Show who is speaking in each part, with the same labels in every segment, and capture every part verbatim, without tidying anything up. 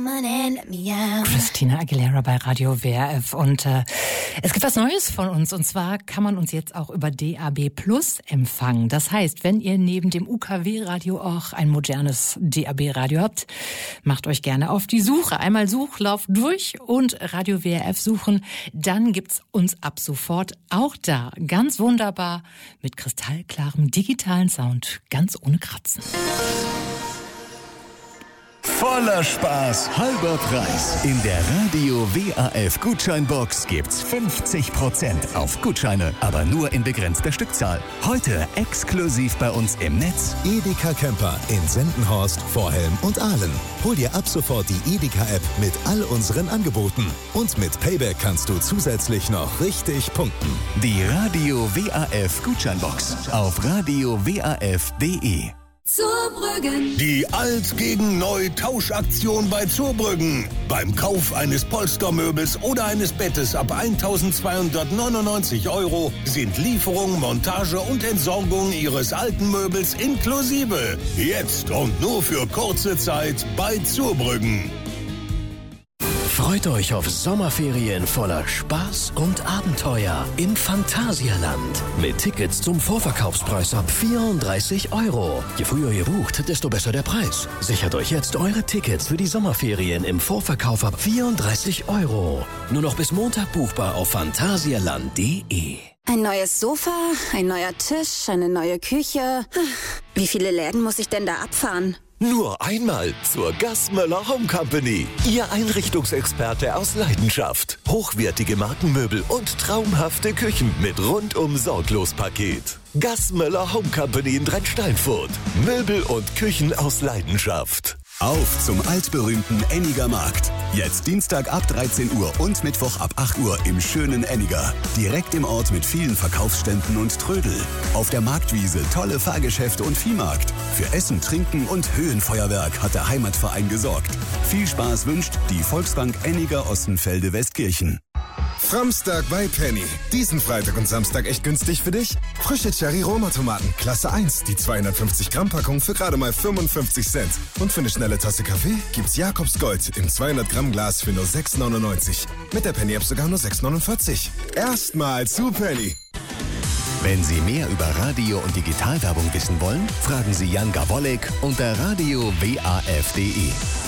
Speaker 1: Christina Aguilera bei Radio W R F. Und äh, es gibt was Neues von uns. Und zwar kann man uns jetzt auch über D A B Plus empfangen. Das heißt, wenn ihr neben dem U K W-Radio auch ein modernes D A B-Radio habt, macht euch gerne auf die Suche. Einmal Suchlauf durch und Radio W R F suchen. Dann gibt's uns ab sofort auch da. Ganz wunderbar mit kristallklarem digitalen Sound. Ganz ohne Kratzen.
Speaker 2: Voller Spaß, halber Preis. In der Radio W A F Gutscheinbox gibt's fünfzig Prozent auf Gutscheine, aber nur in begrenzter Stückzahl. Heute exklusiv bei uns im Netz.
Speaker 3: Edeka Camper in Sendenhorst, Vorhelm und Aalen. Hol dir ab sofort die Edeka-App mit all unseren Angeboten. Und mit Payback kannst du zusätzlich noch richtig punkten.
Speaker 2: Die Radio W A F Gutscheinbox auf radio w a f punkt d e.
Speaker 4: Zurbrüggen.
Speaker 5: Die Alt gegen Neu Tauschaktion bei Zurbrüggen. Beim Kauf eines Polstermöbels oder eines Bettes ab eintausendzweihundertneunundneunzig Euro sind Lieferung, Montage und Entsorgung Ihres alten Möbels inklusive. Jetzt und nur für kurze Zeit bei Zurbrüggen.
Speaker 6: Freut euch auf Sommerferien voller Spaß und Abenteuer im Phantasialand. Mit Tickets zum Vorverkaufspreis ab vierunddreißig Euro. Je früher ihr bucht, desto besser der Preis. Sichert euch jetzt eure Tickets für die Sommerferien im Vorverkauf ab vierunddreißig Euro. Nur noch bis Montag buchbar auf phantasialand punkt de.
Speaker 7: Ein neues Sofa, ein neuer Tisch, eine neue Küche. Wie viele Läden muss ich denn da abfahren?
Speaker 8: Nur einmal zur Gassmöller Home Company. Ihr Einrichtungsexperte aus Leidenschaft. Hochwertige Markenmöbel und traumhafte Küchen mit rundum sorglos Paket. Gassmöller Home Company in Dreistein-Furt. Möbel und Küchen aus Leidenschaft.
Speaker 2: Auf zum altberühmten Enniger Markt. Jetzt Dienstag ab dreizehn Uhr und Mittwoch ab acht Uhr im schönen Enniger. Direkt im Ort mit vielen Verkaufsständen und Trödel. Auf der Marktwiese tolle Fahrgeschäfte und Viehmarkt. Für Essen, Trinken und Höhenfeuerwerk hat der Heimatverein gesorgt. Viel Spaß wünscht die Volksbank Enniger Ossenfelde Westkirchen.
Speaker 3: Framstag bei Penny. Diesen Freitag und Samstag echt günstig für dich. Frische Cherry-Roma-Tomaten, Klasse eins. Die zweihundertfünfzig Gramm Packung für gerade mal fünfundfünfzig Cent. Und für eine schnelle Tasse Kaffee gibt's Jakobs Gold im zweihundert Gramm Glas für nur sechs neunundneunzig. Mit der Penny-App sogar nur sechs neunundvierzig. Erstmal zu Penny.
Speaker 2: Wenn Sie mehr über Radio- und Digitalwerbung wissen wollen, fragen Sie Jan Gawolek unter radio w a f punkt d e.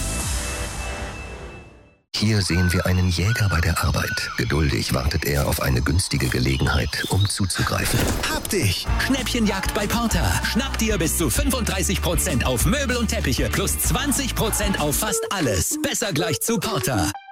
Speaker 6: Hier sehen wir einen Jäger bei der Arbeit. Geduldig wartet er auf eine günstige Gelegenheit, um zuzugreifen.
Speaker 8: Hab dich!
Speaker 9: Schnäppchenjagd bei Porter. Schnappt dir bis zu fünfunddreißig Prozent auf Möbel und Teppiche plus zwanzig Prozent auf fast alles. Besser gleich zu Porter.